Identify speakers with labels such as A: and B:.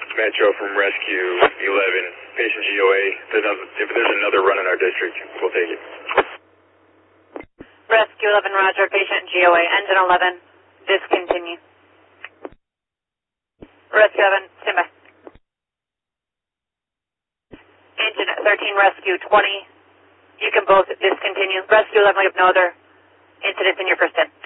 A: Metro from Rescue 11, patient GOA. If there's another run in our district, we'll take it.
B: Rescue 11, roger, patient GOA, engine 11, discontinue. Rescue 11, stand by. Engine 13, Rescue 20, you can both discontinue. Rescue 11, we have no other incidents in your first 10.